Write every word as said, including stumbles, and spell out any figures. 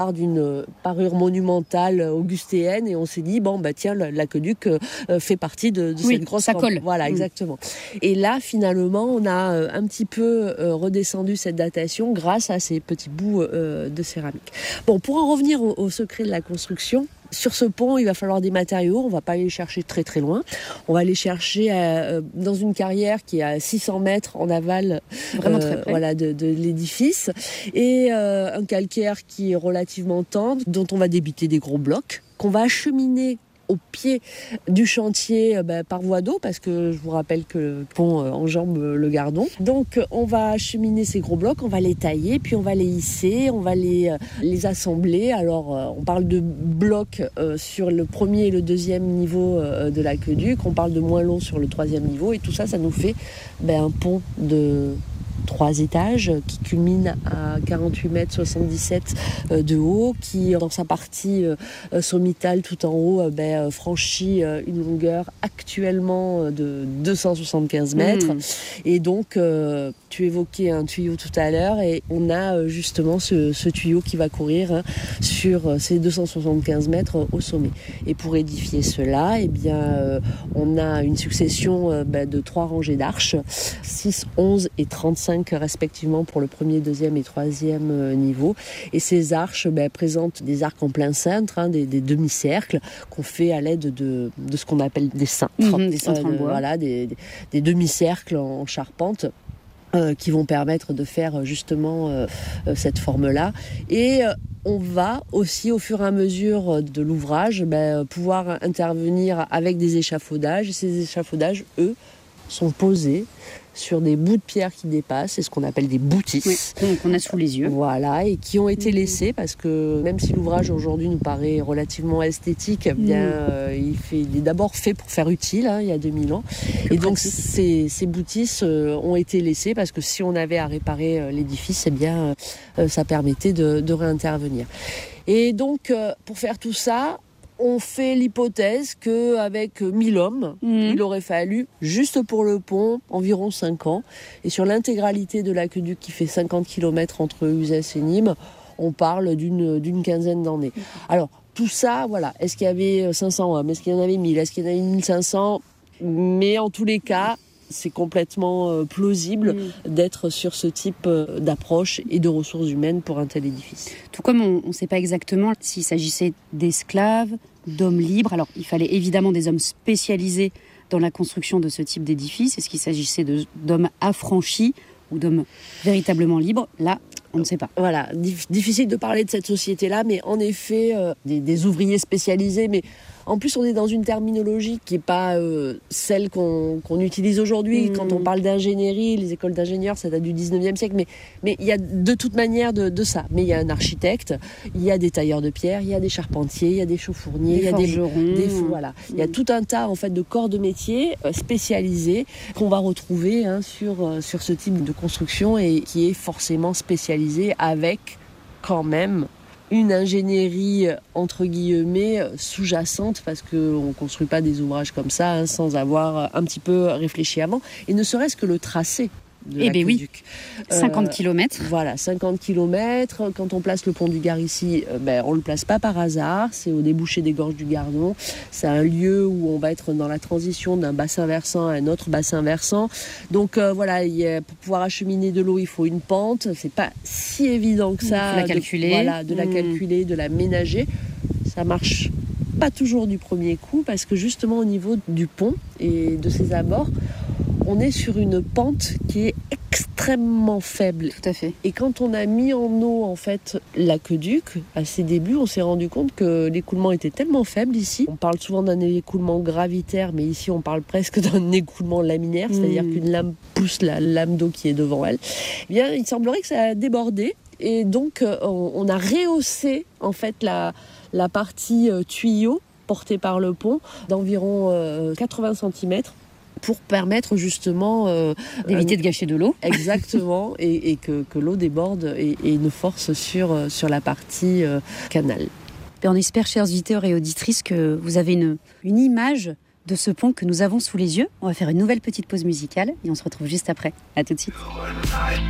d'une parure monumentale augustéenne et on s'est dit bon bah tiens l'aqueduc euh, fait partie de, de oui, cette grosse ça colle. Voilà, mmh. exactement. Et là finalement on a euh, un petit peu euh, redescendu cette datation grâce à ces petits bouts euh, de céramique. Bon, pour en revenir au, au secret de la construction, sur ce pont, il va falloir des matériaux. On ne va pas aller les chercher très très loin. On va les chercher à, dans une carrière qui est à six cents mètres en aval Vraiment euh, très près. Voilà, de, de l'édifice. Et euh, un calcaire qui est relativement tendre, dont on va débiter des gros blocs, qu'on va acheminer au pied du chantier bah, par voie d'eau, parce que je vous rappelle que le pont euh, enjambe le Gardon. Donc on va acheminer ces gros blocs, on va les tailler, puis on va les hisser, on va les, euh, les assembler. Alors euh, on parle de blocs euh, sur le premier et le deuxième niveau euh, de l'aqueduc, on parle de moins long sur le troisième niveau, et tout ça, ça nous fait bah, un pont de trois étages qui culmine à quarante-huit mètres soixante-dix-sept euh, de haut, qui dans sa partie euh, sommitale tout en haut euh, ben, franchit euh, une longueur actuellement de deux cent soixante-quinze mètres. Mmh. Et donc euh, tu évoquais un tuyau tout à l'heure et on a euh, justement ce, ce tuyau qui va courir hein, sur ces deux cent soixante-quinze mètres au sommet. Et pour édifier cela, eh bien, euh, on a une succession euh, ben, de trois rangées d'arches, six, onze et trente-cinq respectivement pour le premier, deuxième et troisième niveau. Et ces arches ben, présentent des arcs en plein cintre, hein, des, des demi-cercles qu'on fait à l'aide de, de ce qu'on appelle des cintres. Mmh, des cintres euh, en bois. Voilà, des, des, des demi-cercles en charpente. Euh, qui vont permettre de faire justement euh, euh, cette forme-là. Et euh, on va aussi, au fur et à mesure de l'ouvrage, ben, pouvoir intervenir avec des échafaudages. Et ces échafaudages, eux, sont posés sur des bouts de pierre qui dépassent, c'est ce qu'on appelle des boutisses. Oui, qu'on a sous les yeux. Voilà, et qui ont été laissés parce que même si l'ouvrage aujourd'hui nous paraît relativement esthétique, eh bien, mmh. euh, il, fait, il est d'abord fait pour faire utile, hein, il y a deux mille ans. Que et donc ces, ces boutisses euh, ont été laissées parce que si on avait à réparer euh, l'édifice, eh bien, euh, ça permettait de, de réintervenir. Et donc, euh, pour faire tout ça, on fait l'hypothèse qu'avec mille hommes, mmh. il aurait fallu, juste pour le pont, environ cinq ans. Et sur l'intégralité de l'aqueduc qui fait cinquante kilomètres entre Uzès et Nîmes, on parle d'une, d'une quinzaine d'années. Alors, tout ça, voilà. Est-ce qu'il y avait cinq cents hommes ? Est-ce qu'il y en avait mille ? Est-ce qu'il y en avait mille cinq cents ? Mais en tous les cas, c'est complètement euh, plausible mmh. d'être sur ce type euh, d'approche et de ressources humaines pour un tel édifice. Tout comme on ne sait pas exactement s'il s'agissait d'esclaves, d'hommes libres. Alors, il fallait évidemment des hommes spécialisés dans la construction de ce type d'édifice. Est-ce qu'il s'agissait de, d'hommes affranchis ou d'hommes véritablement libres ? Là, on ne sait pas. Voilà, dif- difficile de parler de cette société-là, mais en effet, euh, des, des ouvriers spécialisés, mais en plus, on est dans une terminologie qui n'est pas euh, celle qu'on, qu'on utilise aujourd'hui. Mmh. Quand on parle d'ingénierie, les écoles d'ingénieurs, ça date du dix-neuvième siècle. Mais, mais il y a de toute manière de, de ça. Mais il y a un architecte, il y a des tailleurs de pierre, il y a des charpentiers, il y a des chauffourniers, il y a des forgerons. Des, des, voilà. Mmh. Il y a tout un tas en fait, de corps de métier euh, spécialisés qu'on va retrouver hein, sur, euh, sur ce type de construction et qui est forcément spécialisé avec quand même une ingénierie entre guillemets sous-jacente parce qu'on ne construit pas des ouvrages comme ça hein, sans avoir un petit peu réfléchi avant et ne serait-ce que le tracé de eh l'aqueduc. Ben oui. cinquante kilomètres. Euh, voilà, cinquante kilomètres. Quand on place le pont du Gard ici, euh, ben, on ne le place pas par hasard. C'est au débouché des gorges du Gardon. C'est un lieu où on va être dans la transition d'un bassin versant à un autre bassin versant. Donc euh, voilà, y a, pour pouvoir acheminer de l'eau, il faut une pente. C'est pas si évident que ça. Il faut la calculer. De, voilà, de mmh. la calculer, de la ménager. Ça marche pas toujours du premier coup parce que justement au niveau du pont et de ses abords, on est sur une pente qui est extrêmement faible. Tout à fait. Et quand on a mis en eau en fait l'aqueduc, à ses débuts, on s'est rendu compte que l'écoulement était tellement faible ici. On parle souvent d'un écoulement gravitaire, mais ici on parle presque d'un écoulement laminaire, mmh. c'est-à-dire qu'une lame pousse la lame d'eau qui est devant elle. Eh bien, il semblerait que ça a débordé. Et donc, on, on a rehaussé en fait la, la partie euh, tuyau portée par le pont d'environ euh, quatre-vingts centimètres. Pour permettre justement... Euh, d'éviter euh, de gâcher de l'eau. Exactement, et, et que, que l'eau déborde et, et une force sur, sur la partie euh, canal. Et on espère, chers auditeurs et auditrices, que vous avez une, une image de ce pont que nous avons sous les yeux. On va faire une nouvelle petite pause musicale et on se retrouve juste après. À tout de suite.